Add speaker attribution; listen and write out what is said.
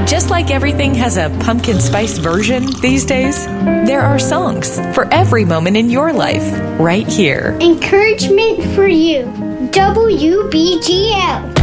Speaker 1: Just like everything has a pumpkin spice version these days, there are songs for every moment in your life, right here.
Speaker 2: Encouragement for you. WBGL.